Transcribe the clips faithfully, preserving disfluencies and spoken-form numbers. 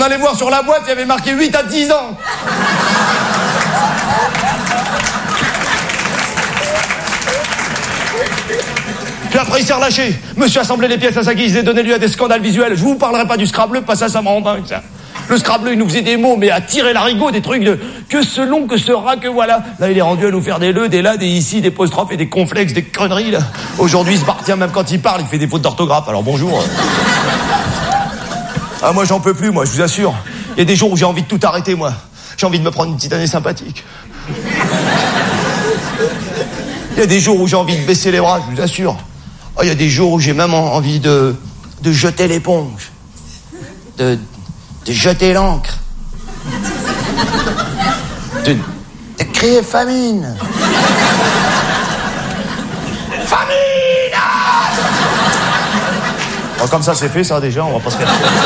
allait voir sur la boîte, il y avait marqué huit à dix ans. Puis après, il s'est relâché. Monsieur assemblait les pièces à sa guise et donnait lieu à des scandales visuels. Je vous parlerai pas du Scrabble, pas ça, ça me rend dingue, ça. Le Scrabble, il nous faisait des mots, mais à tirer l'arigot, des trucs de que ce long, que ce rat, que voilà. Là, il est rendu à nous faire des le, des là, des ici, des apostrophes et des complexes, des conneries, là. Aujourd'hui, il se barre, même quand il parle, il fait des fautes d'orthographe. Alors bonjour. Ah, moi, j'en peux plus, moi, je vous assure. Il y a des jours où j'ai envie de tout arrêter, moi. J'ai envie de me prendre une petite année sympathique. Il y a des jours où j'ai envie de baisser les bras, je vous assure. Oh, il y a des jours où j'ai même envie de, de jeter l'éponge, de, de jeter l'encre, de, de crier famine. Famine! Oh, comme ça c'est fait, ça déjà, on va pas se faire.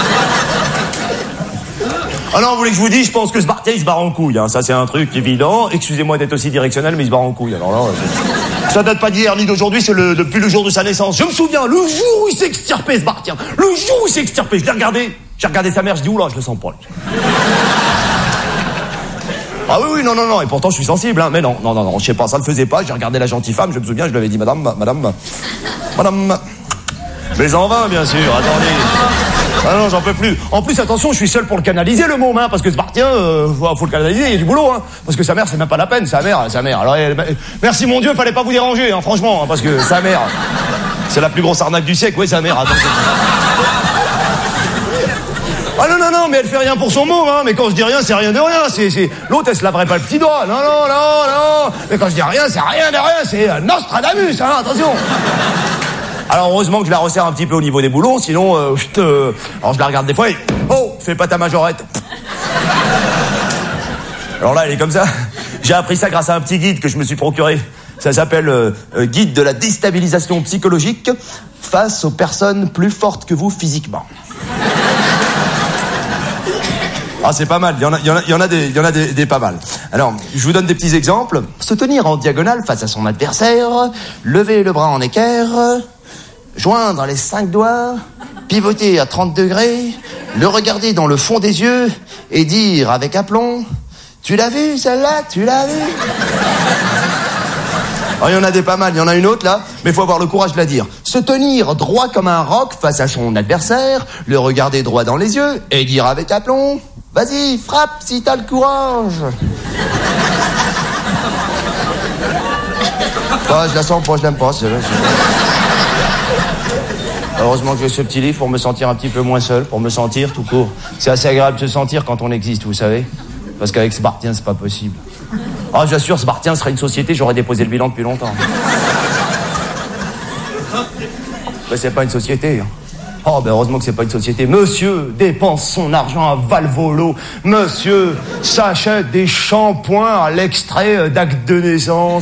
Ah non, vous voulez que je vous dise, je pense que ce Spartien, il se barre en couille, hein. Ça c'est un truc évident. Excusez-moi d'être aussi directionnel, mais il se barre en couille. Alors là, c'est... ça date pas d'hier ni d'aujourd'hui, c'est le, depuis le jour de sa naissance. Je me souviens, le jour où il s'est extirpé, ce Spartien, le jour où il s'est extirpé, je l'ai regardé, j'ai regardé sa mère, je dis, oula, je le sens pas. Ah oui, oui, non, non, non, et pourtant je suis sensible, hein, mais non, non, non, non, je sais pas, ça le faisait pas, j'ai regardé la gentille femme, je me souviens, je lui avais dit, madame, madame, madame, mais en vain, bien sûr, attendez. Ah non, j'en peux plus. En plus, attention, je suis seul pour le canaliser, le môme, hein, parce que ce Spartien, euh, faut le canaliser, il y a du boulot, hein, parce que sa mère, c'est même pas la peine, sa mère, sa mère. Alors, elle, merci mon Dieu, fallait pas vous déranger, hein, franchement, hein, parce que sa mère, c'est la plus grosse arnaque du siècle, oui, sa mère, attends. Ah non, non, non, mais elle fait rien pour son môme, hein, mais quand je dis rien, c'est rien de rien, c'est, c'est... L'autre, elle se laverait pas le petit doigt, non, non, non, non, mais quand je dis rien, c'est rien de rien, c'est euh, Nostradamus, hein, attention. Alors heureusement que je la resserre un petit peu au niveau des boulons, sinon, euh, je te... Alors je la regarde des fois et... Oh, fais pas ta majorette. Alors là, elle est comme ça. J'ai appris ça grâce à un petit guide que je me suis procuré. Ça s'appelle euh, euh, Guide de la déstabilisation psychologique face aux personnes plus fortes que vous physiquement. Ah, c'est pas mal, il y en a, il y en a, il y en a, des, il y en a des, des pas mal. Alors, je vous donne des petits exemples. Se tenir en diagonale face à son adversaire, lever le bras en équerre, joindre les cinq doigts, pivoter à trente degrés, le regarder dans le fond des yeux et dire avec aplomb, tu l'as vu celle-là, tu l'as vu? Alors, il y en a des pas mal, il y en a une autre là, mais il faut avoir le courage de la dire. Se tenir droit comme un roc face à son adversaire, le regarder droit dans les yeux et dire avec aplomb, vas-y, frappe si t'as le courage. Ah, je la sens pas, je l'aime pas, c'est vrai. Heureusement que j'ai ce petit livre pour me sentir un petit peu moins seul, pour me sentir tout court. C'est assez agréable de se sentir quand on existe, vous savez. Parce qu'avec Spartien, c'est pas possible. Ah, j'assure, Spartien serait une société, j'aurais déposé le bilan depuis longtemps. Mais c'est pas une société. Oh, ben heureusement que c'est pas une société. Monsieur dépense son argent à Valvolo. Monsieur s'achète des shampoings à l'extrait d'acte de naissance.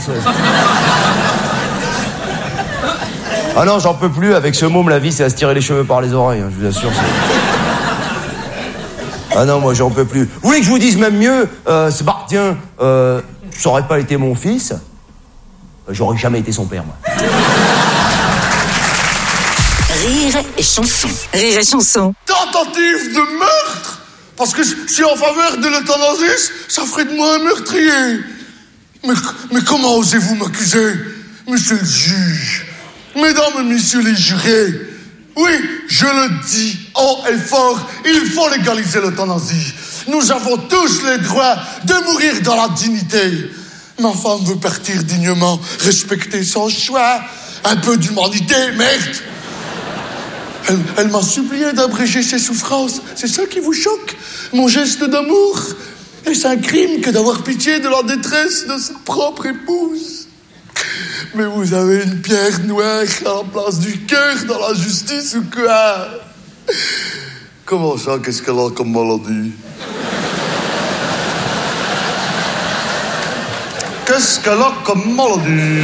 Ah non, j'en peux plus. Avec ce môme, la vie, c'est à se tirer les cheveux par les oreilles. Hein, je vous assure. C'est... Ah non, moi, j'en peux plus. Vous voulez que je vous dise même mieux, euh, Spartien, euh, ça aurait pas été mon fils, j'aurais jamais été son père, moi. Rire et chanson. Rire et chanson. Tentative de meurtre? Parce que je suis en faveur de l'euthanasie, ça ferait de moi un meurtrier. Mais, mais comment osez-vous m'accuser, monsieur le juge? Mesdames et messieurs les jurés, oui, je le dis haut et fort, il faut légaliser l'euthanasie. Nous avons tous le droit de mourir dans la dignité. Ma femme veut partir dignement, respecter son choix. Un peu d'humanité, merde. Elle, elle m'a supplié d'abréger ses souffrances. C'est ça qui vous choque? Mon geste d'amour? Est-ce un crime que d'avoir pitié de la détresse de sa propre épouse? Mais vous avez une pierre noire à la place du cœur dans la justice ou quoi? Comment ça? Qu'est-ce qu'elle a comme maladie? Qu'est-ce qu'elle a comme maladie?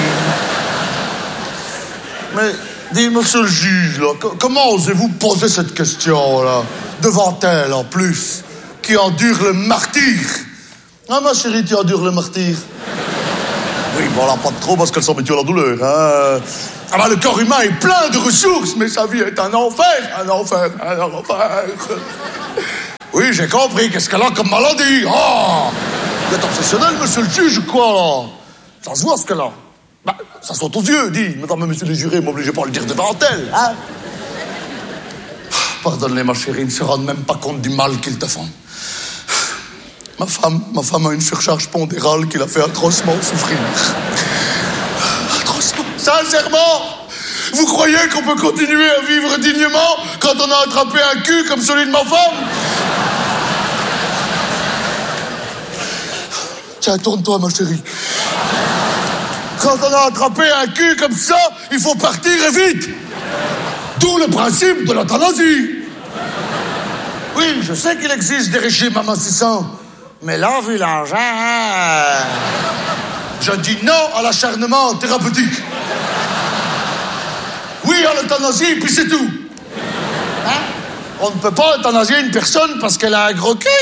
Mais... dis, monsieur le juge, là, comment osez-vous poser cette question-là, devant elle, en plus, qui endure le martyre? Ah, ma chérie, tu endures le martyre? Oui, bon, là, pas trop, parce qu'elle s'habitue à la douleur, hein. Ah, bah, le corps humain est plein de ressources, mais sa vie est un enfer, un enfer, un enfer. Oui, j'ai compris. Qu'est-ce qu'elle a comme maladie? Oh! Vous êtes obsessionnel, monsieur le juge, ou quoi, là? Ça se voit, ce qu'elle a. Bah, ça saute aux yeux, dis. Madame, monsieur le juré, m'obligez pas à le dire devant elle, hein? Pardonne-les, ma chérie, ils ne se rendent même pas compte du mal qu'ils te font. Ma femme, ma femme a une surcharge pondérale qui l'a fait atrocement souffrir. Atrocement. Sincèrement, vous croyez qu'on peut continuer à vivre dignement quand on a attrapé un cul comme celui de ma femme? Tiens, tourne-toi, ma chérie. Quand on a attrapé un cul comme ça, il faut partir et vite. D'où le principe de l'euthanasie. Oui, je sais qu'il existe des régimes amincissants, mais là, vu l'engin, hein, je dis non à l'acharnement thérapeutique. Oui à l'euthanasie, puis c'est tout. Hein? On ne peut pas euthanasier une personne parce qu'elle a un gros cul.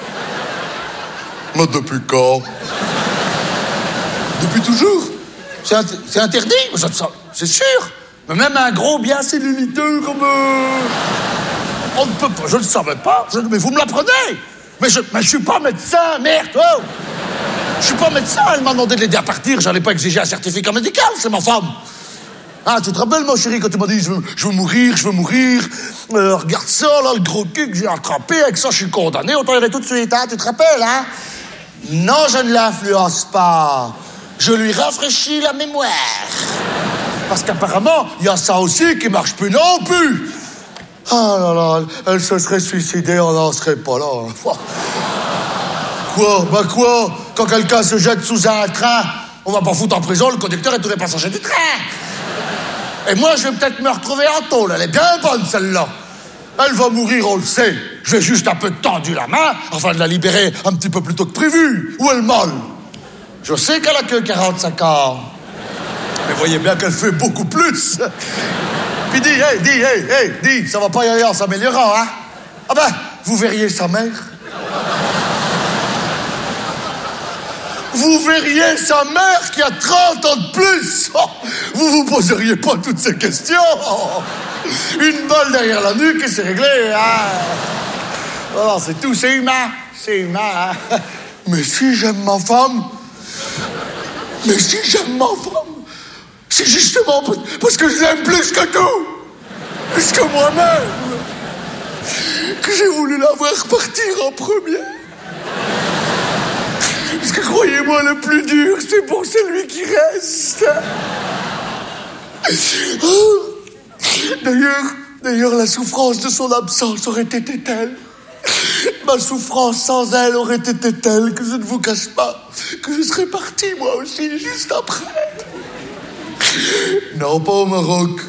Mais depuis quand? Depuis toujours. C'est, int- c'est interdit, ça, ça, c'est sûr. Mais même un gros bien celluliteux comme... Euh... On ne peut pas, je ne le savais pas. Je... Mais vous me l'apprenez. Mais je mais je suis pas médecin, merde. Oh. Je suis pas médecin, elle m'a demandé de l'aider à partir. J'allais pas exiger un certificat médical, c'est ma femme. Ah, tu te rappelles, ma chérie, quand tu m'as dit je veux, je veux mourir, je veux mourir. Euh, regarde ça, là, le gros cul que j'ai attrapé. Avec ça, je suis condamné. Autant y aller tout de suite, hein. Tu te rappelles, hein? Non, je ne l'influence pas. Je lui rafraîchis la mémoire. Parce qu'apparemment, il y a ça aussi qui marche plus non plus. Ah là là, elle se serait suicidée, on n'en serait pas là. Quoi? Bah quoi? Quand quelqu'un se jette sous un train, on va pas foutre en prison le conducteur et tous les passagers du train. Et moi, je vais peut-être me retrouver en tôle. Elle est bien bonne, celle-là. Elle va mourir, on le sait. Je vais juste un peu tendu la main afin de la libérer un petit peu plus tôt que prévu. Où est le mal? Je sais qu'elle a que quarante-cinq ans. Mais voyez bien qu'elle fait beaucoup plus. Puis dis, hey, dis, hey, hey, dis, ça va pas y aller en s'améliorant, hein? Ah ben, vous verriez sa mère. Vous verriez sa mère qui a trente ans de plus. Oh, vous vous poseriez pas toutes ces questions. Oh, une balle derrière la nuque et c'est réglé, hein? Oh, c'est tout, c'est humain. C'est humain, hein? Mais si j'aime ma femme... Mais si j'aime ma femme, c'est justement parce que je l'aime plus que tout, plus que moi-même, que j'ai voulu la voir partir en premier. Parce que croyez-moi, le plus dur, c'est pour celui qui reste. D'ailleurs, d'ailleurs, la souffrance de son absence aurait été telle. Ma souffrance sans elle aurait été telle que je ne vous cache pas que je serais parti moi aussi juste après. Non, pas au Maroc.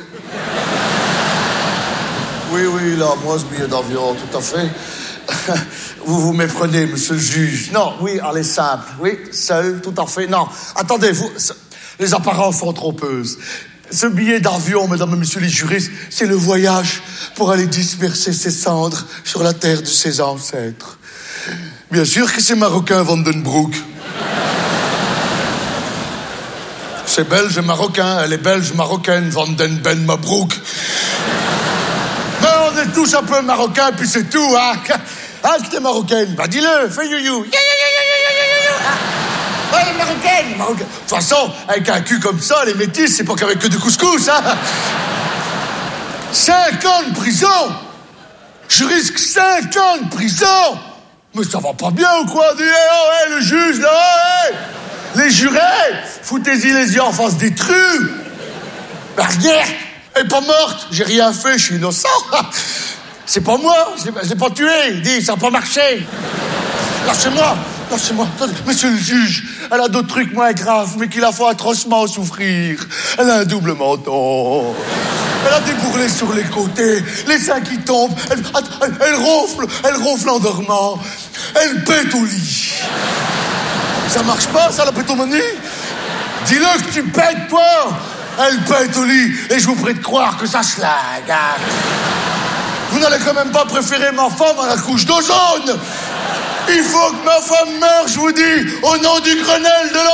Oui, oui, là, moi, ce billet d'avion, tout à fait. Vous vous méprenez, monsieur le juge. Non, oui, allez, simple. Oui, seul, tout à fait. Non, attendez, vous... Les apparences sont trompeuses. Ce billet d'avion, mesdames et messieurs les juristes, c'est le voyage pour aller disperser ses cendres sur la terre de ses ancêtres. Bien sûr que c'est marocain, Vandenbroek. C'est belge et marocain. Elle est belge, marocaine, Vanden Mabroek. Mais on est tous un peu marocains, puis c'est tout, hein. Ah, que t'es marocaine. Bah, dis-le, fais you-you. Ouais, elle est marocaine, marocaine. De toute façon, avec un cul comme ça, les métis, c'est pas qu'avec que du couscous, hein. Cinq ans de prison. Je risque cinq ans de prison. Mais ça va pas bien ou quoi? Dis, hey, oh, hey, le juge, là, oh, hey. Les jurés, foutez-y les yeux en face des trucs. Bah, regarde, elle est pas morte. J'ai rien fait, je suis innocent. C'est pas moi, je l'ai, je l'ai pas tué. Dis, ça a pas marché. Lâchez-moi. Lâchez-moi, monsieur le juge, elle a d'autres trucs moins graves, mais qui la font atrocement souffrir. Elle a un double menton. Elle a des bourrelets sur les côtés, les seins qui tombent. Elle, elle, elle ronfle, elle ronfle en dormant. Elle pète au lit. Ça marche pas, ça, la pétomanie? Dis-le que tu pètes, toi. Elle pète au lit, et je vous prie de croire que ça se lague. Vous n'allez quand même pas préférer ma femme à la couche d'ozone. Il faut que ma femme meure, je vous dis, au nom du Grenelle de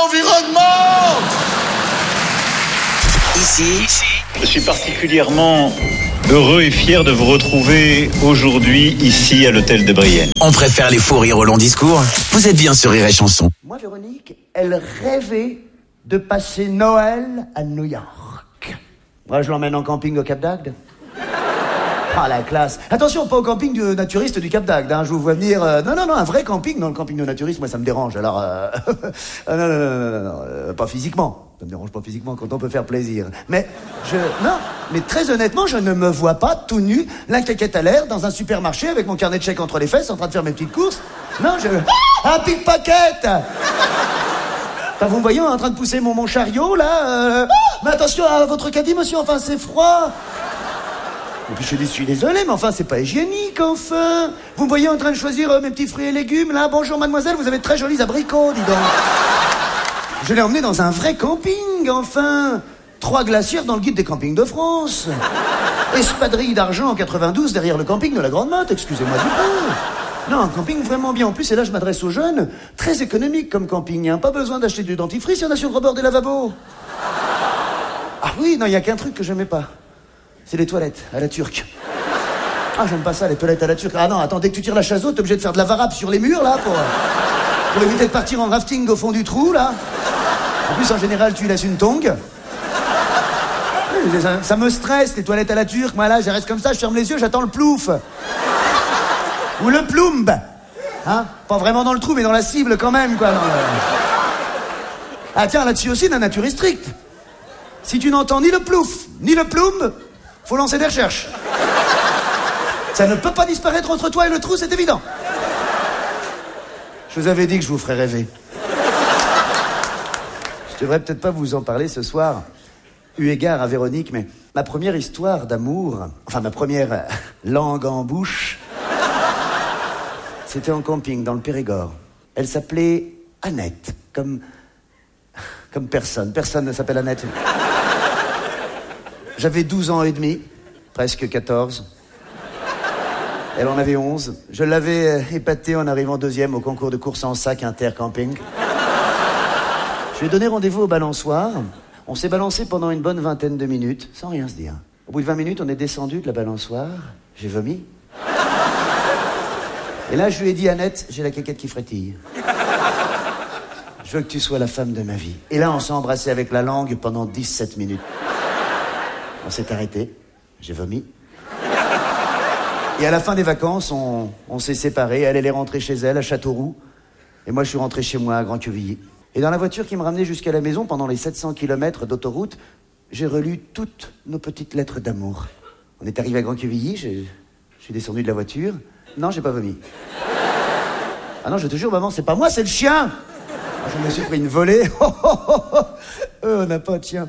l'environnement. Ici, je suis particulièrement Heureux et fier de vous retrouver aujourd'hui ici à l'hôtel de Brienne. On préfère les faux rires aux longs discours. Vous êtes bien sur Rire et Chanson. Moi, Véronique, elle rêvait de passer Noël à New York. Moi, je l'emmène en camping au Cap d'Agde. Ah, la classe. Attention, pas au camping du naturiste du Cap d'Agde, hein. Je vous vois venir... Euh... Non, non, non, un vrai camping. Non, le camping de naturiste, moi, ça me dérange. Alors, euh... non, non, non, non, non, non, euh, pas physiquement. Ça me dérange pas physiquement quand on peut faire plaisir. Mais, je... Non, mais très honnêtement, je ne me vois pas tout nu, la claquette à l'air, dans un supermarché, avec mon carnet de chèques entre les fesses, en train de faire mes petites courses. Non, je... Un pickpocket. Enfin, vous me voyez en train de pousser mon, mon chariot, là euh... Mais attention à votre caddie, monsieur, enfin, c'est froid. Et puis je dis, je suis désolé, mais enfin, c'est pas hygiénique, enfin. Vous me voyez en train de choisir euh, mes petits fruits et légumes, là. Bonjour, mademoiselle, vous avez de très jolis abricots, dis donc. Je l'ai emmené dans un vrai camping, enfin. Trois glacières dans le guide des campings de France. Espadrille d'argent en quatre-vingt-douze derrière le camping de la Grande Motte, excusez-moi du peu. Non, un camping vraiment bien. En plus, et là, je m'adresse aux jeunes. Très économique comme camping, hein. Pas besoin d'acheter du dentifrice, il y en a sur le rebord des lavabos. Ah oui, non, il y a qu'un truc que j'aimais pas. C'est les toilettes, à la turque. Ah, j'aime pas ça, les toilettes à la turque. Ah non, attends, dès que tu tires la chasse haute, t'es obligé de faire de la varap sur les murs, là, pour, pour éviter de partir en rafting au fond du trou, là. En plus, en général, tu laisses une tongue. Ça, ça me stresse, les toilettes à la turque. Moi, là, je reste comme ça, je ferme les yeux, j'attends le plouf. Ou le ploumb. Hein? Pas vraiment dans le trou, mais dans la cible, quand même, quoi. Dans le... Ah, tiens, là-dessus aussi, la nature est stricte. Si tu n'entends ni le plouf, ni le ploumb, faut lancer des recherches. Ça ne peut pas disparaître entre toi et le trou, c'est évident. Je vous avais dit que je vous ferais rêver. Je devrais peut-être pas vous en parler ce soir, eu égard à Véronique, mais ma première histoire d'amour, enfin ma première langue en bouche, c'était en camping, dans le Périgord. Elle s'appelait Annette, comme... comme personne. Personne ne s'appelle Annette. J'avais douze ans et demi, presque quatorze. Elle en avait onze. Je l'avais épatée en arrivant deuxième au concours de course en sac intercamping. Je lui ai donné rendez-vous au balançoire. On s'est balancé pendant une bonne vingtaine de minutes, sans rien se dire. Au bout de vingt minutes, on est descendu de la balançoire. J'ai vomi. Et là, je lui ai dit, Annette, j'ai la caquette qui frétille. Je veux que tu sois la femme de ma vie. Et là, on s'est embrassé avec la langue pendant dix-sept minutes. On s'est arrêté. J'ai vomi. Et à la fin des vacances, on, on s'est séparés. Elle, elle est rentrée chez elle, à Châteauroux. Et moi, je suis rentré chez moi, à Grand-Quevilly. Et dans la voiture qui me ramenait jusqu'à la maison, pendant les sept cents kilomètres d'autoroute, j'ai relu toutes nos petites lettres d'amour. On est arrivé à Grand-Quevilly, je, je suis descendu de la voiture. Non, j'ai pas vomi. Ah non, je te jure, maman, c'est pas moi, c'est le chien. Je me suis pris une volée. Oh, oh, oh, oh. Euh, on n'a pas de chien.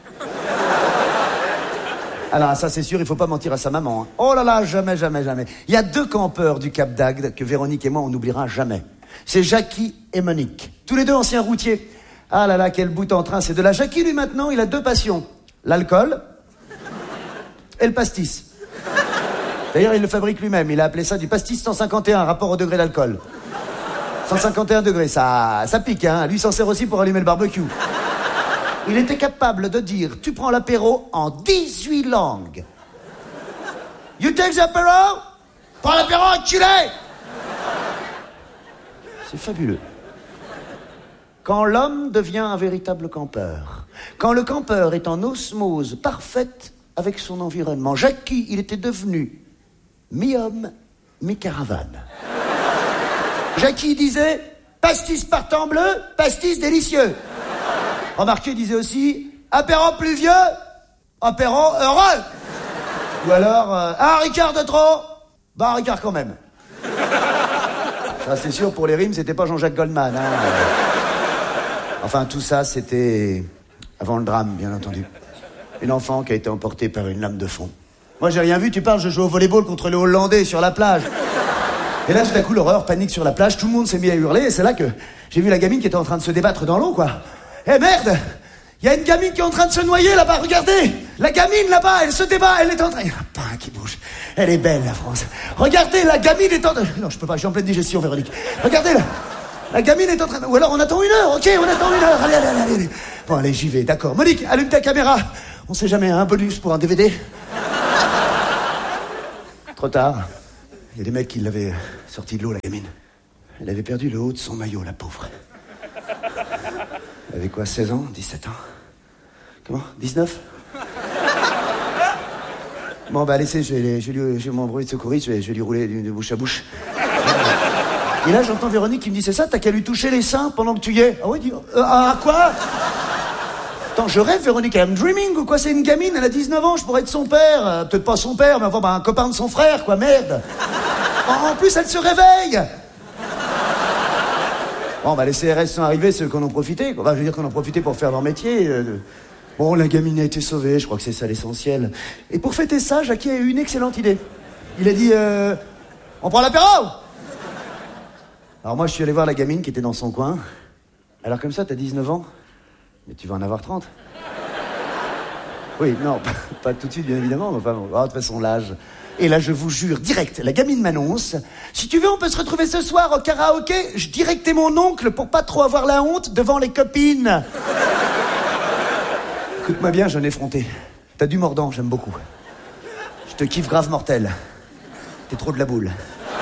Alors, ça, c'est sûr, il faut pas mentir à sa maman. Hein. Oh là là, jamais, jamais, jamais. Il y a deux campeurs du Cap d'Agde que Véronique et moi, on n'oubliera jamais. C'est Jackie et Monique. Tous les deux anciens routiers. Ah là là, quel bout en train. C'est de la Jackie, lui, maintenant, il a deux passions. L'alcool et le pastis. D'ailleurs, il le fabrique lui-même. Il a appelé ça du pastis cent cinquante et un, rapport au degré d'alcool. cent cinquante et un degrés, ça, ça pique, hein. Lui s'en sert aussi pour allumer le barbecue. Il était capable de dire, tu prends l'apéro en dix-huit langues. You take the apéro? Prends l'apéro, enculé! C'est fabuleux. Quand l'homme devient un véritable campeur, quand le campeur est en osmose parfaite avec son environnement, Jackie, il était devenu mi-homme, mi-caravane. Jackie disait, pastis partant bleu, pastis délicieux. Remarquez, il disait aussi, apéro pluvieux, apéro heureux. Ou alors, euh, un Ricard de trop, bah un Ricard quand même. Ça, c'est sûr, pour les rimes, c'était pas Jean-Jacques Goldman. Hein. Enfin, tout ça, c'était avant le drame, bien entendu. Une enfant qui a été emportée par une lame de fond. Moi, j'ai rien vu, tu parles, je joue au volleyball contre les Hollandais sur la plage. Et là, tout à coup, l'horreur, panique sur la plage, tout le monde s'est mis à hurler, et c'est là que j'ai vu la gamine qui était en train de se débattre dans l'eau, quoi. Eh merde! Il y a une gamine qui est en train de se noyer là-bas, regardez! La gamine là-bas, elle se débat, elle est en train... Il y en a pas un qui bouge. Elle est belle, la France. Regardez, la gamine est en... Non, je peux pas, je suis en pleine digestion, Véronique. Regardez, là. La gamine est en train de... Ou alors, on attend une heure, ok, on attend une heure. Allez, allez, allez, allez. Bon, allez, j'y vais, d'accord. Monique, allume ta caméra. On sait jamais, un bonus pour un D V D. Trop tard. Il y a des mecs qui l'avaient sorti de l'eau, la gamine. Elle avait perdu le haut de son maillot, la pauvre. Elle avait quoi, seize ans, dix-sept ans? Comment, dix-neuf? Bon, bah, laissez, je vais, je vais, lui, je vais m'embrouiller de secouriste, je vais, je vais lui rouler de bouche à bouche. Et là, j'entends Véronique qui me dit, c'est ça, t'as qu'à lui toucher les seins pendant que tu y es? Ah oui, dis, euh, ah, quoi? Attends, je rêve, Véronique, I'm dreaming ou quoi? C'est une gamine, elle a dix-neuf ans, je pourrais être son père. Euh, peut-être pas son père, mais enfin, bah, un copain de son frère, quoi, merde. En, en plus, elle se réveille. Bon, bah, les C R S sont arrivés, ceux qu'on en profité, quoi. Enfin, je veux dire qu'on en profitait pour faire leur métier. Euh, Bon, la gamine a été sauvée, je crois que c'est ça l'essentiel. Et pour fêter ça, Jackie a eu une excellente idée. Il a dit, euh, on prend l'apéro? Alors moi, je suis allé voir la gamine qui était dans son coin. Alors comme ça, t'as dix-neuf ans, mais tu vas en avoir trente. Oui, non, pas, pas tout de suite, bien évidemment, mais enfin, bon, oh, de toute façon, l'âge. Et là, je vous jure, direct, la gamine m'annonce, si tu veux, on peut se retrouver ce soir au karaoké. Je dirais que t'es mon oncle pour pas trop avoir la honte devant les copines. Écoute-moi bien, jeune effronté. T'as du mordant, j'aime beaucoup. Je te kiffe grave mortel. T'es trop de la boule.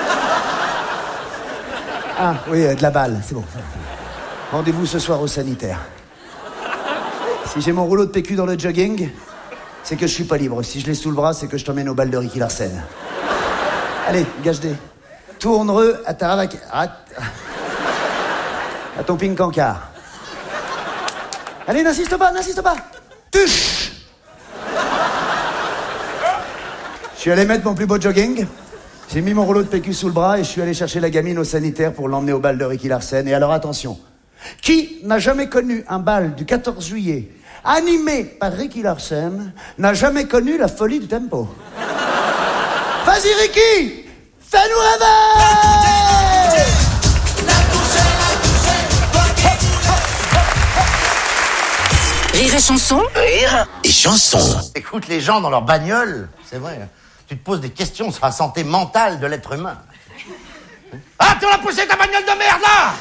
Ah, oui, euh, de la balle, c'est bon. Rendez-vous ce soir au sanitaire. Si j'ai mon rouleau de P Q dans le jogging, c'est que je suis pas libre. Si je l'ai sous le bras, c'est que je t'emmène au bal de Ricky Larsen. Allez, gage-dé. Tourne-reux à ta ravac... À... à ton ping-cancard. Allez, n'insiste pas, n'insiste pas. Tuche. Je suis allé mettre mon plus beau jogging. J'ai mis mon rouleau de P Q sous le bras et je suis allé chercher la gamine au sanitaire pour l'emmener au bal de Ricky Larsen. Et alors attention, qui n'a jamais connu un bal du quatorze juillet animé par Ricky Larsen n'a jamais connu la folie du tempo? Vas-y Ricky, fais-nous rêver. Rire et chanson. Rire et chanson. Écoute les gens dans leur bagnole, c'est vrai, hein. Tu te poses des questions sur la santé mentale de l'être humain. Ah, tu as poussé ta bagnole de merde, là!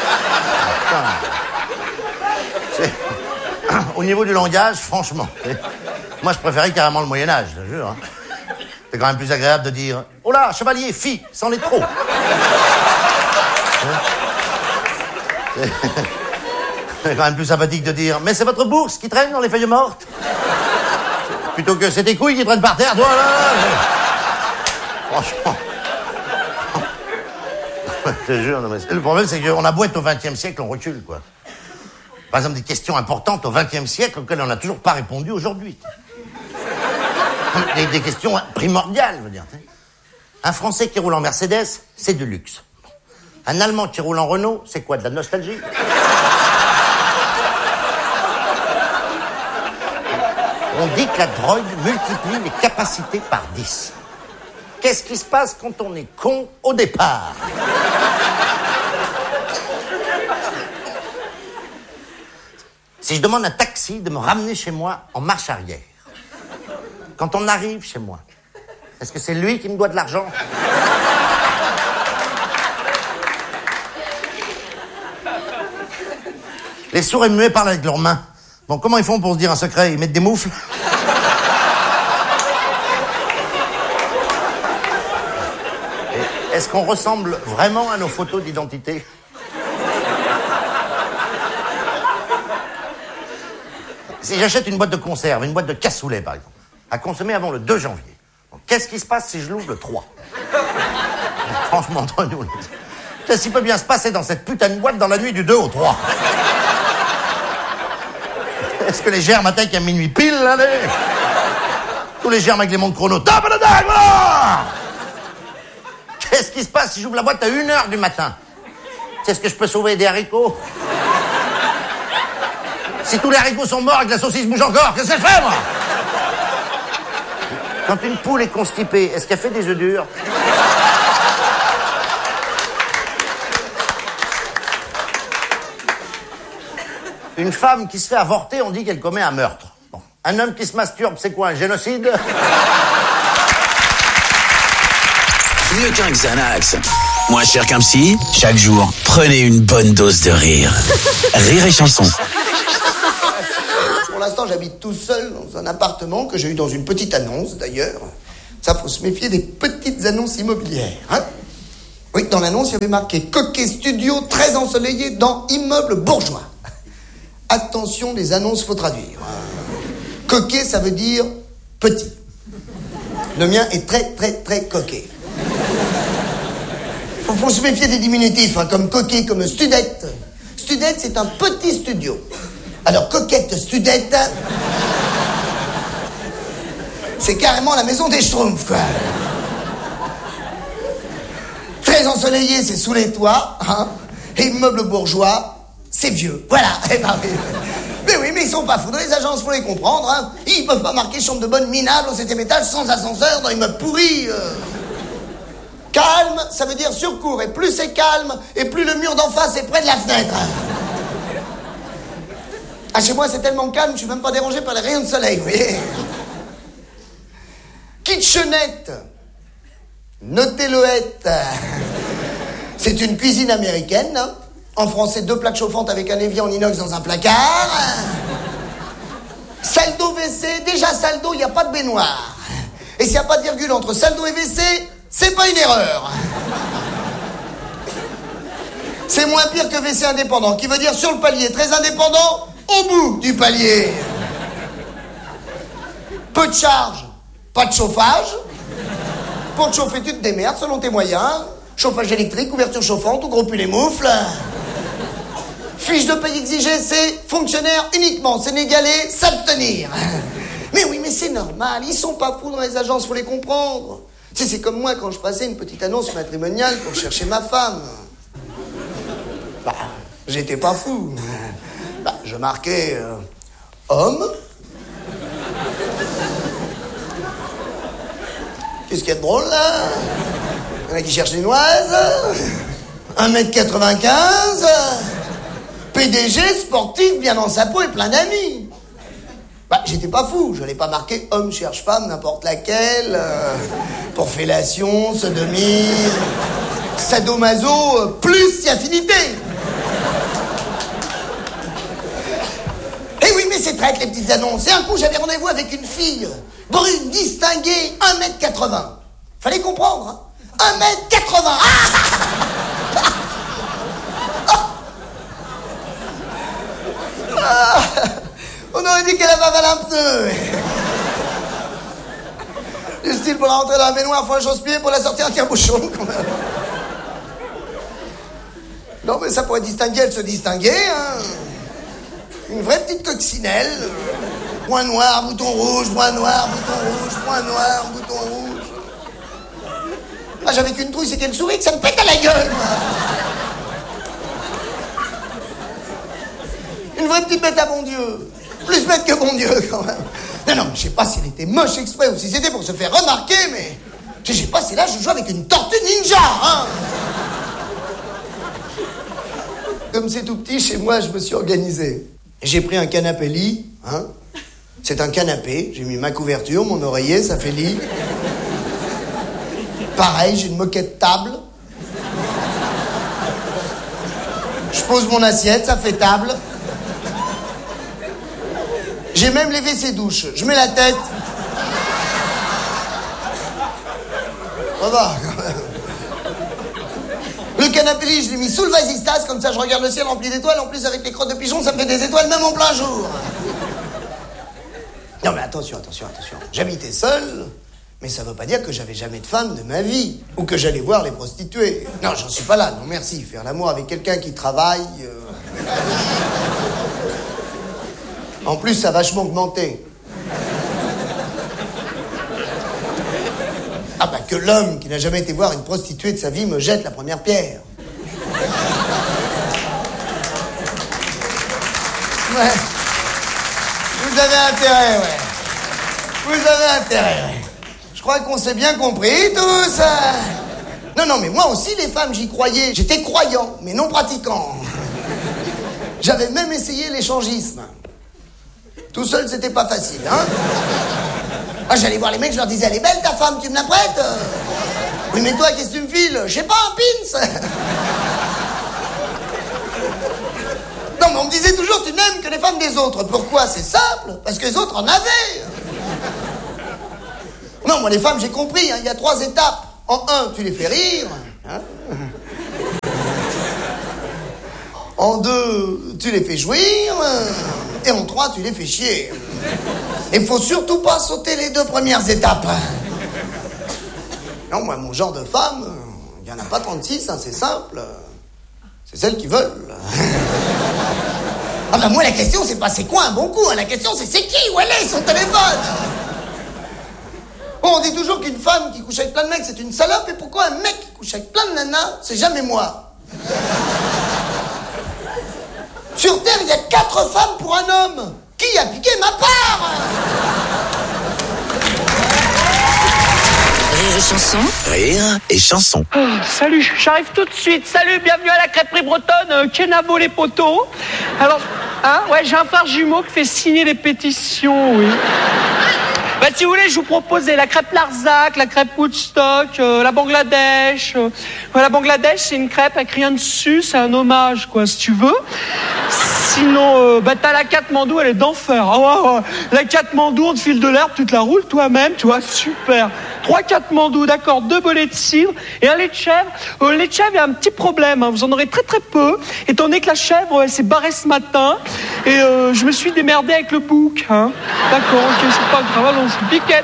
C'est... Au niveau du langage, franchement, c'est... moi je préférais carrément le Moyen-Âge, je te jure. Hein. C'est quand même plus agréable de dire « Oh là, chevalier, fille, c'en est trop !» c'est... c'est quand même plus sympathique de dire « Mais c'est votre bourse qui traîne dans les feuilles mortes !» Plutôt que « C'est tes couilles qui traînent par terre, toi, là, là. !» Franchement. Je te jure, non, mais le problème, c'est qu'on a beau être au vingtième siècle, on recule, quoi. Par exemple, des questions importantes au vingtième siècle auxquelles on n'a toujours pas répondu aujourd'hui. Des, des questions primordiales, je veux dire. Un Français qui roule en Mercedes, c'est du luxe. Un Allemand qui roule en Renault, c'est quoi, de la nostalgie? On dit que la drogue multiplie les capacités par dix. Qu'est-ce qui se passe quand on est con au départ? Si je demande à un taxi de me ramener chez moi en marche arrière, quand on arrive chez moi, est-ce que c'est lui qui me doit de l'argent? Les sourds et muets parlent avec leurs mains. Bon, comment ils font pour se dire un secret? Ils mettent des moufles? Est-ce qu'on ressemble vraiment à nos photos d'identité? Si j'achète une boîte de conserve, une boîte de cassoulet par exemple, à consommer avant le deux janvier, donc, qu'est-ce qui se passe si je l'ouvre le trois? Franchement, entre nous, qu'est-ce qui peut bien se passer dans cette putain de boîte dans la nuit du deux au trois? Est-ce que les germes attaquent à minuit pile, là, les... Tous les germes avec les montres chrono, top de dingue, voilà! Qu'est-ce qui se passe si j'ouvre la boîte à une heure du matin? Est-ce que je peux sauver des haricots? Si tous les haricots sont morts et que la saucisse bouge encore, qu'est-ce qu'elle fait, moi? Quand une poule est constipée, est-ce qu'elle fait des œufs durs? Une femme qui se fait avorter, on dit qu'elle commet un meurtre. Bon. Un homme qui se masturbe, c'est quoi, un génocide? Mieux qu'un Xanax. Moins cher qu'un psy, chaque jour, prenez une bonne dose de rire. Rire et chanson. Pour l'instant, j'habite tout seul dans un appartement que j'ai eu dans une petite annonce, d'ailleurs. Ça, faut se méfier des petites annonces immobilières, hein. Oui, dans l'annonce, il y avait marqué « Coquet studio très ensoleillé dans immeuble bourgeois ». Attention, les annonces, faut traduire. Coquet, ça veut dire petit. Le mien est très, très, très coquet. Faut, faut se méfier des diminutifs, hein, comme coquet, comme studette. Studette, c'est un petit studio. Alors, coquette, studette, c'est carrément la maison des Schtroumpfs, quoi. Très ensoleillé, c'est sous les toits, hein. Et immeuble bourgeois, c'est vieux. Voilà. Eh ben, oui. Mais oui, mais ils sont pas fous. Dans les agences, faut les comprendre, hein. Ils peuvent pas marquer chambre de bonne minable au septième étage sans ascenseur dans immeuble pourri. Euh. Calme, ça veut dire surcourt. Et plus c'est calme, et plus le mur d'en face est près de la fenêtre. Ah, chez moi, c'est tellement calme, je suis même pas dérangé par les rayons de soleil, vous voyez. Kitchenette. Notez-le-ette. C'est une cuisine américaine, hein. En français, deux plaques chauffantes avec un évier en inox dans un placard. Salle d'eau W C, déjà salle d'eau, il n'y a pas de baignoire. Et s'il n'y a pas de virgule entre salle d'eau et W C, c'est pas une erreur. C'est moins pire que W C indépendant, qui veut dire sur le palier, très indépendant, au bout du palier. Peu de charge, pas de chauffage. Pour te chauffer, tu te démerdes selon tes moyens. Chauffage électrique, couverture chauffante ou gros pull et moufle. Fiche de paye exigée, c'est fonctionnaire uniquement sénégalais, s'abstenir. Mais oui, mais c'est normal, ils sont pas fous dans les agences, faut les comprendre. Tu sais, c'est comme moi quand je passais une petite annonce matrimoniale pour chercher ma femme. Bah, j'étais pas fou. Bah, je marquais euh, homme. Qu'est-ce qu'il y a de drôle, là? Il y en a qui cherchent les noises. un mètre quatre-vingt-quinze. P D G, sportif, bien dans sa peau et plein d'amis. Bah, j'étais pas fou. Je n'allais pas marquer homme cherche femme, n'importe laquelle. Euh, pour fellation, sodomie, sadomaso, plus si affinité. Eh oui, mais c'est traite, les petites annonces. Et un coup, j'avais rendez-vous avec une fille. Brune, distinguée, un mètre quatre-vingts. Fallait comprendre, hein. un mètre quatre-vingts. Ah ah, on aurait dit qu'elle avait avalé un pneu. Du style, pour la rentrer dans la baignoire, faut un chausse-pied, pour la sortir, un tire-bouchon, quand même. Non, mais ça pourrait distinguer, elle se distinguait, hein. Une vraie petite coccinelle. Point noir, bouton rouge, point noir, bouton rouge, point noir, bouton rouge. Ah, j'avais qu'une trouille, c'est qu'elle sourit, que ça me pète à la gueule, moi. Une vraie petite bête à bon Dieu. Plus bête que bon Dieu, quand même. Non, non, mais je sais pas si elle était moche exprès ou si c'était pour se faire remarquer, mais... Je sais pas, c'est là, je joue avec une tortue ninja, hein. Comme c'est tout petit, chez moi, je me suis organisé. J'ai pris un canapé lit, hein. C'est un canapé, j'ai mis ma couverture, mon oreiller, ça fait lit. Pareil, j'ai une moquette table. Je pose mon assiette, ça fait table. J'ai même les W C douches. Je mets la tête. Ça va, quand même. Le canapé lit, je l'ai mis sous le vasistas, comme ça je regarde le ciel rempli d'étoiles. En plus, avec les crottes de pigeons, ça me fait des étoiles même en plein jour. Non, mais attention, attention, attention. J'habitais seul, mais ça veut pas dire que j'avais jamais de femme de ma vie. Ou que j'allais voir les prostituées. Non, j'en suis pas là, non merci. Faire l'amour avec quelqu'un qui travaille... Euh... En plus, ça a vachement augmenté. Ah bah que l'homme qui n'a jamais été voir une prostituée de sa vie me jette la première pierre. Ouais. Vous avez intérêt, ouais. Vous avez intérêt, ouais. Je crois qu'on s'est bien compris, tous. Non, non, mais moi aussi, les femmes, j'y croyais. J'étais croyant, mais non pratiquant. J'avais même essayé l'échangisme. Tout seul, c'était pas facile, hein. Ah, j'allais voir les mecs, je leur disais, elle est belle ta femme, tu me la prêtes? Oui, mais toi, qu'est-ce que tu me files? Je sais pas, un pins. Non, mais on me disait toujours, tu n'aimes que les femmes des autres. Pourquoi? C'est simple, parce que les autres en avaient. Non, moi, les femmes, j'ai compris, hein, il y a trois étapes. En un, tu les fais rire. Hein. En deux, tu les fais jouir. Et en trois, tu les fais chier. Et faut surtout pas sauter les deux premières étapes. Non, moi, mon genre de femme, il y en a pas trente-six, hein, c'est simple. C'est celles qui veulent. Ah bah moi, la question, c'est pas c'est quoi un bon coup, hein. La question, c'est c'est qui, où elle est, son téléphone. Bon, on dit toujours qu'une femme qui couche avec plein de mecs, c'est une salope. Et pourquoi un mec qui couche avec plein de nanas, c'est jamais moi? Sur Terre, il y a quatre femmes pour un homme. Qui a piqué ma part? Rire et chanson. Rire et chanson. Oh, salut, j'arrive tout de suite. Salut, bienvenue à la crêperie bretonne, euh, Kenavo les poteaux. Alors, hein, ouais, j'ai un frère jumeau qui fait signer les pétitions, oui. Bah, si vous voulez, je vous propose la crêpe Larzac, la crêpe Woodstock, euh, la Bangladesh. Euh, ouais, la Bangladesh, c'est une crêpe avec rien dessus, c'est un hommage, quoi, si tu veux. Sinon, euh, bah, t'as la Katmandou, elle est d'enfer. Ah, ouais, ouais. La Katmandou, on te file de l'herbe, tu te la roules toi-même, tu vois, super. Trois Katmandou, d'accord, deux bolets de cidre et un lait de chèvre. Euh, le lait de chèvre, il y a un petit problème, hein, vous en aurez très très peu, étant donné que la chèvre, elle s'est barrée ce matin, et euh, je me suis démerdé avec le bouc, hein. D'accord, ok, c'est pas grave, allons, c'est piquette.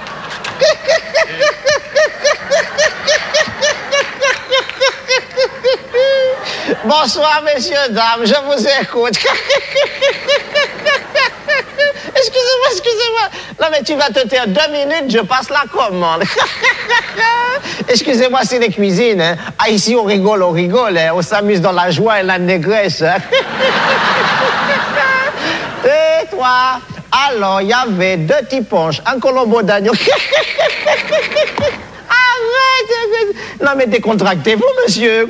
Bonsoir, messieurs, dames, je vous écoute. Excusez-moi, excusez-moi. Non, mais tu vas te taire deux minutes, je passe la commande. Excusez-moi, c'est les cuisines. Hein. Ah, ici, on rigole, on rigole. Hein. On s'amuse dans la joie et la négresse. Hein. Et toi? Alors, il y avait deux petits ponches, un colombo d'agneau. Arrête, arrête. Non, mais décontractez-vous, monsieur.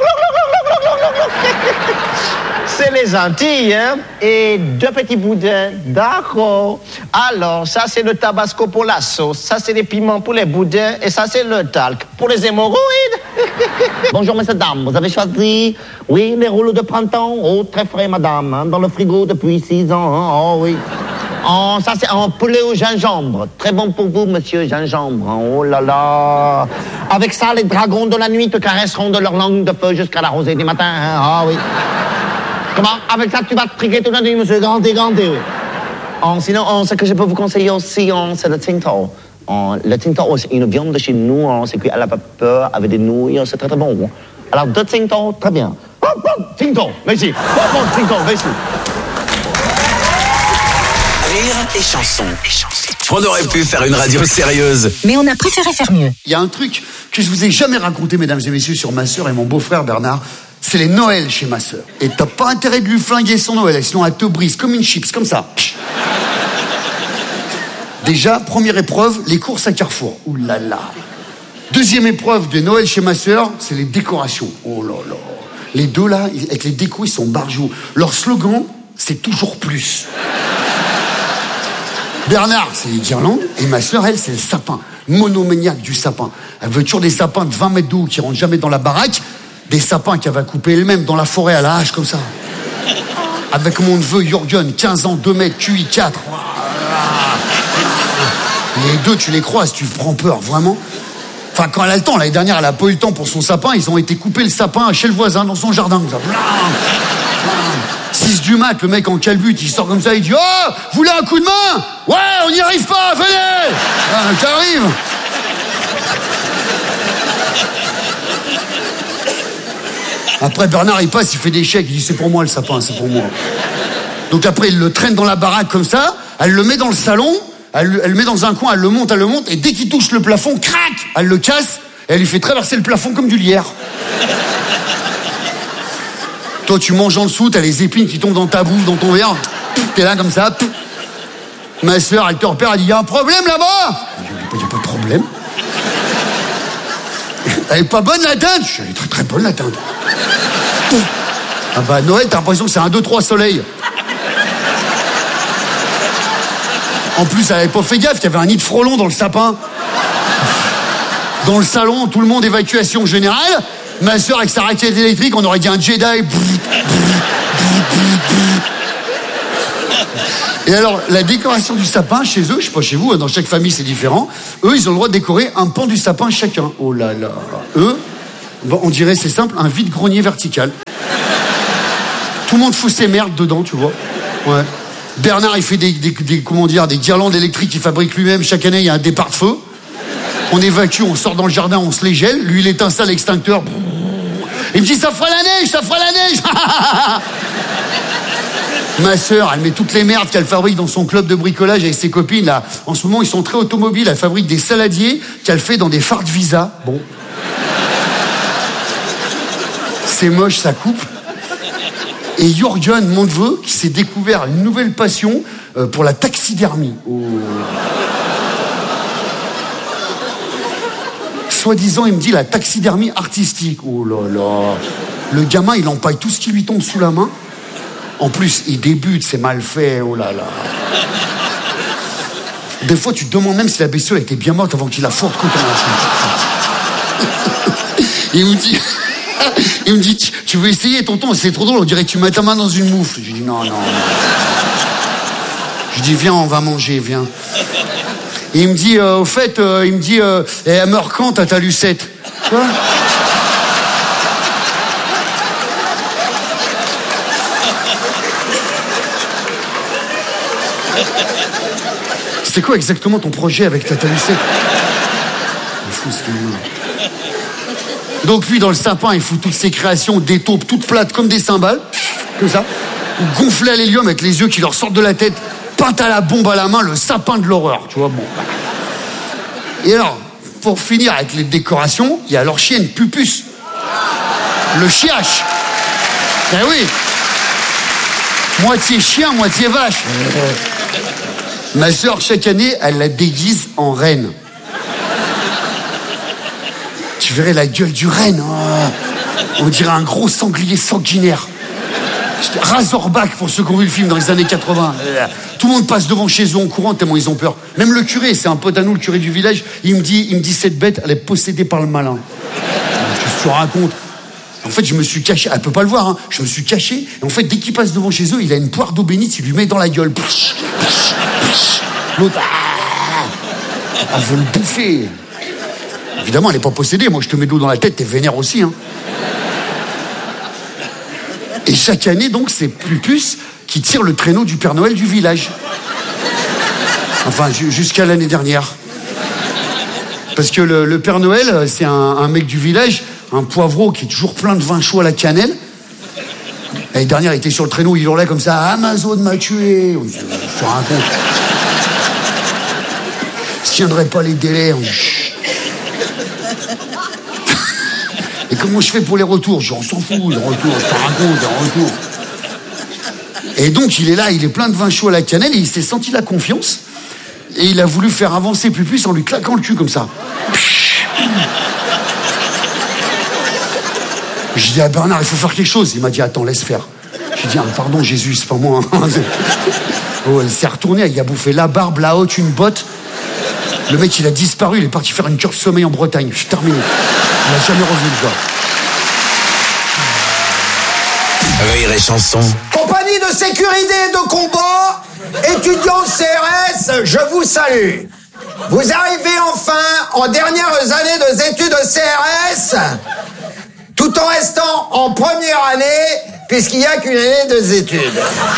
C'est les Antilles, hein. Et deux petits boudins. D'accord. Alors, ça, c'est le tabasco pour la sauce. Ça, c'est les piments pour les boudins. Et ça, c'est le talc pour les hémorroïdes. Bonjour, messieurs, dames. Vous avez choisi, oui, les rouleaux de printemps. Oh, très frais, madame. Hein, dans le frigo depuis six ans. Hein. Oh, oui. Oh, ça, c'est un poulet au gingembre. Très bon pour vous, monsieur gingembre. Oh là là. Avec ça, les dragons de la nuit te caresseront de leur langue de feu jusqu'à la rosée du matin. Hein. Ah oui. Comment? Avec ça, tu vas te triquer toute la nuit, monsieur. Granté, granté, oui. Oh, sinon, oh, ce que je peux vous conseiller aussi, oh, c'est le tinto. Oh, le tinto, oh, c'est une viande de chez nous. Oh, c'est cuit à la vapeur avec des nouilles. Oh, c'est très, très bon. Oh. Alors, deux tinto, très bien. Oh, oh, tinto, merci. Oh, oh, tinto, merci. Rire et chanson. On aurait pu faire une radio sérieuse, mais on a préféré faire mieux. Il y a un truc que je vous ai jamais raconté, mesdames et messieurs, sur ma sœur et mon beau-frère Bernard. C'est les Noëls chez ma sœur. Et t'as pas intérêt de lui flinguer son Noël, sinon elle te brise comme une chips, comme ça. Déjà, première épreuve, les courses à Carrefour. Ouh là là. Deuxième épreuve de Noël chez ma sœur, c'est les décorations. Oh là là. Les deux là, avec les décos, ils sont barjots. Leur slogan, c'est toujours plus. Bernard, c'est les guirlandes, et ma sœur, elle, c'est le sapin. Monomaniaque du sapin. Elle veut toujours des sapins de vingt mètres de haut qui rentrent jamais dans la baraque, des sapins qu'elle va couper elle-même dans la forêt à la hache, comme ça. Avec mon neveu Jürgen, quinze ans, deux mètres, Q I quatre. Les deux, tu les croises, tu prends peur, vraiment. Enfin, quand elle a le temps, l'année dernière, elle a pas eu le temps pour son sapin, ils ont été couper le sapin chez le voisin, dans son jardin, comme ça. six du mat, le mec en calbute, il sort comme ça, il dit « Oh, vous voulez un coup de main? Ouais, on n'y arrive pas, venez !» Ah, j'arrive. Après, Bernard, il passe, il fait des chèques, il dit « C'est pour moi le sapin, c'est pour moi. » Donc après, il le traîne dans la baraque comme ça, elle le met dans le salon, elle, elle le met dans un coin, elle le monte, elle le monte, et dès qu'il touche le plafond, crac, elle le casse, et elle lui fait traverser le plafond comme du lierre. Toi, tu manges en dessous, t'as les épines qui tombent dans ta bouffe, dans ton verre. T'es là comme ça. Ma soeur, elle te repère, elle dit, y a un problème là-bas? Il n'y a pas de problème. Elle est pas bonne la dinde? Elle est très très bonne la dinde. Ah bah Noël, t'as l'impression que c'est un, deux, trois soleils. En plus, elle avait pas fait gaffe, il y avait un nid de frelons dans le sapin. Dans le salon, tout le monde évacuation générale. Ma soeur avec sa raquette électrique, on aurait dit un Jedi. Et alors, la décoration du sapin, chez eux, je sais pas chez vous, dans chaque famille c'est différent, eux, ils ont le droit de décorer un pan du sapin chacun. Oh là là. Eux, bon, on dirait, c'est simple, un vide-grenier vertical. Tout le monde fout ses merdes dedans, tu vois. Ouais. Bernard, il fait des, des, des, comment dire, des guirlandes électriques qu'il fabrique lui-même. Chaque année, il y a un départ de feu. On évacue, on sort dans le jardin, on se les gèle. Lui, il éteint ça à l'extincteur. Il me dit, ça fera la neige, ça fera la neige. Ma sœur, elle met toutes les merdes qu'elle fabrique dans son club de bricolage avec ses copines. Là, en ce moment, ils sont très automobiles. Elle fabrique des saladiers qu'elle fait dans des phares de Visa. Bon. C'est moche, ça coupe. Et Jürgen, mon neveu, qui s'est découvert une nouvelle passion euh, pour la taxidermie. Oh. Soi-disant, il me dit la taxidermie artistique. Oh là là. Le gamin, il empaille tout ce qui lui tombe sous la main. En plus, il débute, c'est mal fait. Oh là là. Des fois, tu te demandes même si la bestiole était bien morte avant qu'il la forte contre la Il me dit... Il me dit, tu, tu veux essayer, tonton? C'est trop drôle, on dirait que tu mets ta main dans une moufle. Je dis, non, non, non. Je dis, viens, on va manger, viens. Et il me dit, euh, au fait, euh, il me dit, euh, elle meurt quand, ta Lucette? Quoi? C'est quoi exactement ton projet avec Tata Lucette? Il fout ce qu'il veut. Donc lui, dans le sapin, il fout toutes ses créations, des taupes toutes plates comme des cymbales, comme ça, gonflées à l'hélium avec les yeux qui leur sortent de la tête, peinte à la bombe à la main, le sapin de l'horreur, tu vois, bon. Et alors, pour finir avec les décorations, il y a leur chienne, Pupus. Le chiache. Eh oui. Moitié chien, moitié vache. Ma sœur, chaque année, elle la déguise en reine. Tu verrais la gueule du renne. Oh. On dirait un gros sanglier sanguinaire. Razorback pour ceux qui ont vu le film dans les années quatre-vingts. Tout le monde passe devant chez eux en courant tellement ils ont peur. Même le curé, c'est un pote à nous, le curé du village, il me dit, il me dit cette bête, elle est possédée par le malin. Qu'est-ce que tu racontes? En fait, je me suis caché, elle peut pas le voir, hein. Je me suis caché, et en fait, dès qu'il passe devant chez eux, il a une poire d'eau bénite, il lui met dans la gueule. L'autre, ah, elle veut le bouffer. Évidemment, elle n'est pas possédée. Moi, je te mets de l'eau dans la tête, t'es vénère aussi. Hein. Et chaque année, donc, c'est Pupus qui tire le traîneau du Père Noël du village. Enfin, jusqu'à l'année dernière. Parce que le, le Père Noël, c'est un, un mec du village, un poivreau qui est toujours plein de vin chaud à la cannelle. L'année dernière, il était sur le traîneau, il hurlait comme ça, Amazon m'a tué. Je te raconte. Je tiendrai pas les délais. Et comment je fais pour les retours? Je on s'en fout, les retours, je te raconte, les retours. Et donc, il est là, il est plein de vin chaud à la cannelle, et il s'est senti la confiance, et il a voulu faire avancer Pupus en lui claquant le cul comme ça. Je dis à Bernard, il faut faire quelque chose. Il m'a dit, attends, laisse faire. J'ai dit, ah, pardon Jésus, c'est pas moi. Oh, elle s'est retournée, il a bouffé la barbe, la haute, une botte. Le mec, il a disparu, il est parti faire une cure de sommeil en Bretagne. Je suis terminé. Il n'a jamais revu le gars. Rire et chanson. Compagnie de sécurité et de combat, étudiants C R S, je vous salue. Vous arrivez enfin en dernières années de études C R S, tout en restant en première année, puisqu'il n'y a qu'une année de études.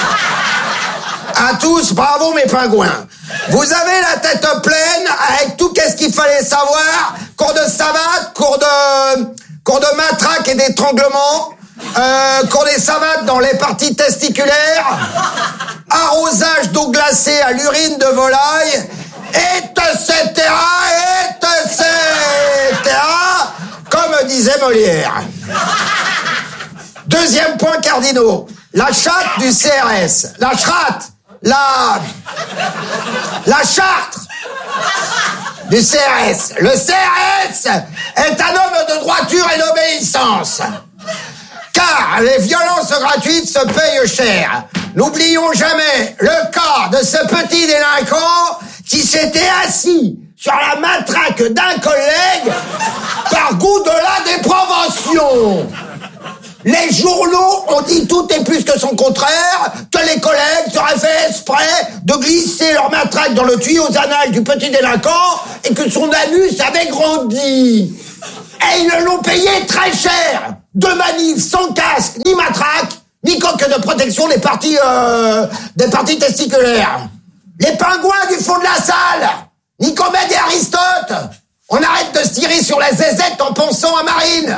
À tous, bravo mes pingouins. Vous avez la tête pleine avec tout qu'est-ce qu'il fallait savoir. Cours de savate, cours de, cours de matraque et d'étranglement, euh, cours des savates dans les parties testiculaires, arrosage d'eau glacée à l'urine de volaille, et cetera, et cetera, comme disait Molière. Deuxième point cardinaux, la chatte du C R S. La chatte, la... La charte du C R S. Le C R S est un homme de droiture et d'obéissance. Car les violences gratuites se payent cher. N'oublions jamais le cas de ce petit délinquant qui s'était assis sur la matraque d'un collègue par goût de la dépravation. Les journaux ont dit tout et plus que son contraire, que les collègues seraient fait exprès de glisser leur matraque dans le tuyau anal du petit délinquant et que son anus avait grandi. Et ils l'ont payé très cher. Deux manifs sans casque, ni matraque, ni coque de protection des parties, euh, des parties testiculaires. Les pingouins du fond de la salle, Nicomède et Aristote. On arrête de se tirer sur la zézette en pensant à Marine.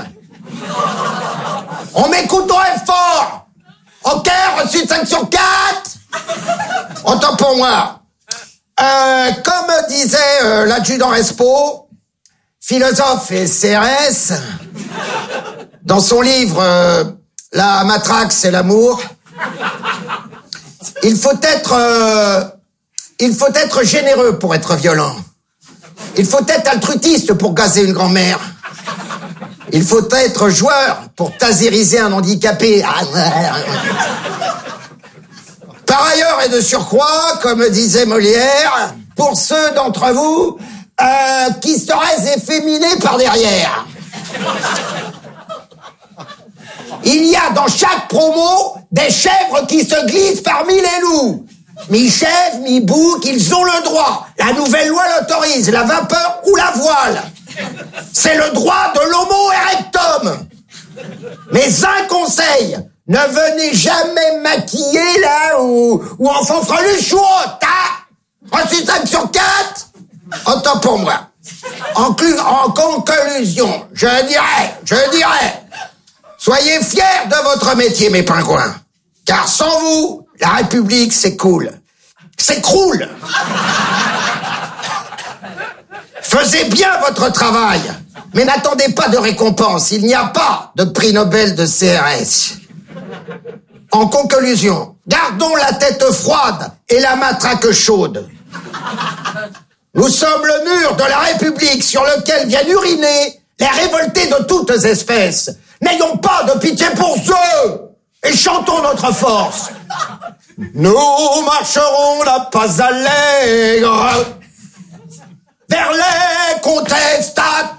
On m'écoute au fort. Ok, reçu cinq sur quatre. Autant pour moi. Euh, comme disait euh, l'adjudant Respo, philosophe et C R S, dans son livre euh, La matraque, c'est l'amour, il faut être, euh, il faut être généreux pour être violent. Il faut être altruiste pour gazer une grand-mère. Il faut être joueur pour tasériser un handicapé. Par ailleurs et de surcroît, comme disait Molière, pour ceux d'entre vous euh, qui seraient efféminés par derrière. Il y a dans chaque promo des chèvres qui se glissent parmi les loups. Mi-chèvre, mi-bouc, ils ont le droit. La nouvelle loi l'autorise, la vapeur ou la voile. C'est le droit de l'homo erectum. Mais un conseil, ne venez jamais maquiller là ou, ou en fanfreluche ou autre, hein. Reçu cinq sur quatre. Autant pour moi. En, clu- en conclusion, je dirais, je dirais, soyez fiers de votre métier, mes pingouins. Car sans vous, la République s'écoule. S'écroule. Faisez bien votre travail, mais n'attendez pas de récompense. Il n'y a pas de prix Nobel de C R S. En conclusion, gardons la tête froide et la matraque chaude. Nous sommes le mur de la République sur lequel viennent uriner les révoltés de toutes espèces. N'ayons pas de pitié pour eux et chantons notre force. Nous marcherons la pas allègre vers les contestataires.